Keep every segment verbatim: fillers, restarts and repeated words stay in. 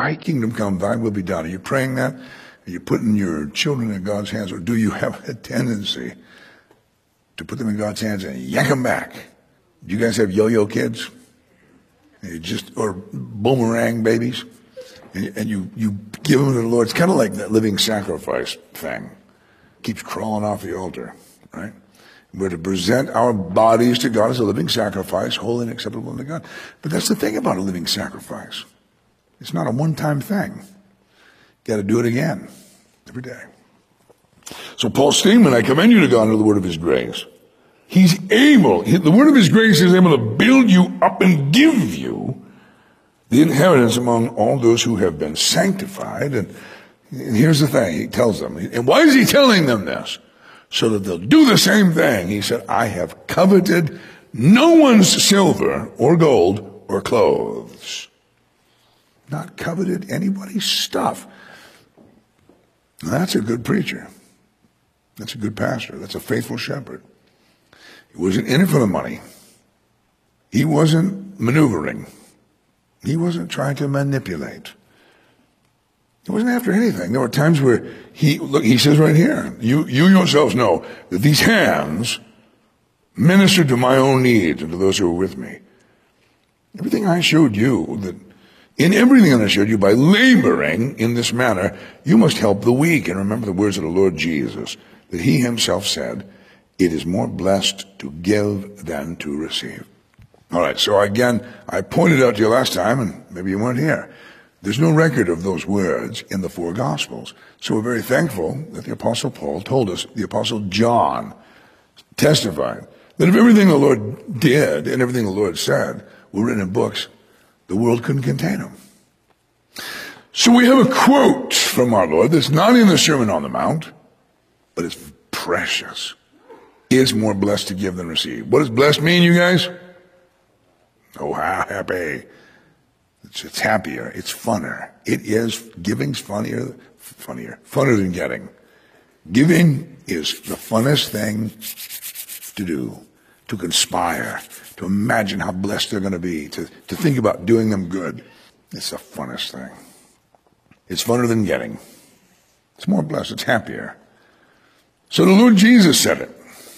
thy kingdom come, thy will be done. Are you praying that? Are you putting your children in God's hands? Or do you have a tendency to put them in God's hands and yank them back? Do you guys have yo-yo kids? You just, or boomerang babies? And, and you, you give them to the Lord. It's kind of like that living sacrifice thing. Keeps crawling off the altar, right? We're to present our bodies to God as a living sacrifice, holy and acceptable unto God. But that's the thing about a living sacrifice. It's not a one-time thing. You got to do it again every day. So Paul's statement, I commend you to God under the word of his grace. He's able, the word of his grace is able to build you up and give you the inheritance among all those who have been sanctified. And, and here's the thing, he tells them. And why is he telling them this? So that they'll do the same thing. He said, I have coveted no one's silver or gold or clothes. Not coveted anybody's stuff. Now, that's a good preacher. That's a good pastor. That's a faithful shepherd. He wasn't in it for the money. He wasn't maneuvering. He wasn't trying to manipulate. He wasn't after anything. There were times where he, look, he says right here, you, you yourselves know that these hands ministered to my own needs and to those who were with me. Everything I showed you, that in everything that I showed you, by laboring in this manner, you must help the weak. And remember the words of the Lord Jesus, that he himself said, it is more blessed to give than to receive. All right, so again, I pointed out to you last time, and maybe you weren't here, there's no record of those words in the four Gospels. So we're very thankful that the Apostle Paul told us, the Apostle John testified, that if everything the Lord did and everything the Lord said were written in books, the world couldn't contain them. So we have a quote from our Lord that's not in the Sermon on the Mount, but it's precious. Is more blessed to give than receive. What does blessed mean, you guys? Oh, how happy. It's, it's happier. It's funner. It is, giving's funnier, funnier, funner than getting. Giving is the funnest thing to do, to conspire, to imagine how blessed they're going to be, to, to think about doing them good. It's the funnest thing. It's funner than getting. It's more blessed. It's happier. So the Lord Jesus said it.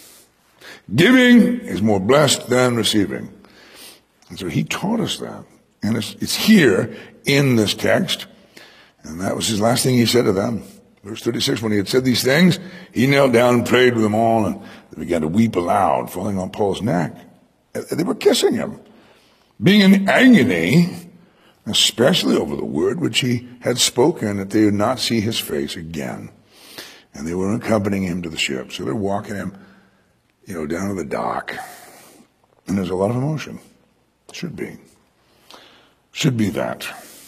Giving is more blessed than receiving. And so he taught us that. And it's, it's here in this text. And that was his last thing he said to them. Verse thirty-six, when he had said these things, he knelt down and prayed with them all, and they began to weep aloud, falling on Paul's neck. They were kissing him, being in agony, especially over the word which he had spoken, that they would not see his face again. And they were accompanying him to the ship. So they're walking him, you know, down to the dock. And there's a lot of emotion. Should be. Should be that.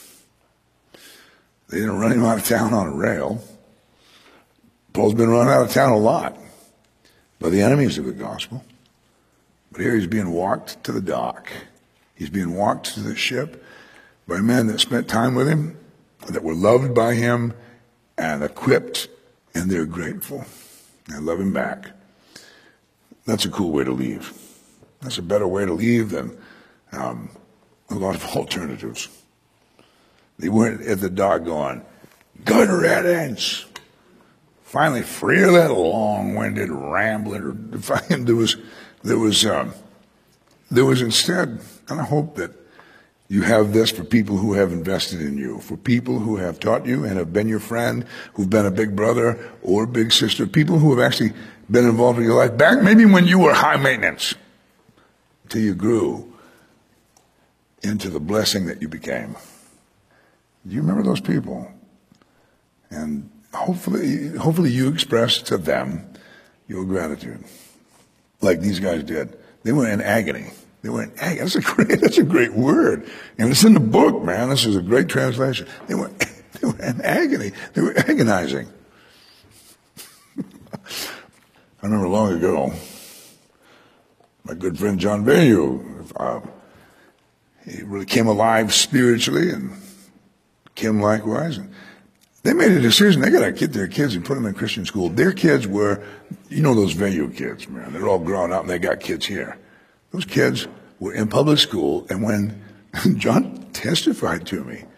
They didn't run him out of town on a rail. Paul's been run out of town a lot by the enemies of the gospel. But here he's being walked to the dock. He's being walked to the ship by men that spent time with him, that were loved by him and equipped, and they're grateful. They love him back. That's a cool way to leave. That's a better way to leave than um, a lot of alternatives. They weren't at the dock going, good riddance. Finally, free of that long-winded rambling. Or there was, there was, um, there was instead, and I hope that you have this for people who have invested in you, for people who have taught you and have been your friend, who've been a big brother or big sister, people who have actually been involved in your life back maybe when you were high maintenance, until you grew into the blessing that you became. Do you remember those people? And hopefully, hopefully you express to them your gratitude, like these guys did. They were in agony. They were in agony. That's a great, that's a great word. And it's in the book, man. This is a great translation. They were, they were in agony. They were agonizing. I remember long ago, my good friend John Bayou, uh, he really came alive spiritually, and Kim likewise. And they made a decision. They got to get their kids and put them in Christian school. Their kids were, you know, those Bayou kids, man. They're all grown up and they got kids here. Those kids were in public school, and when John testified to me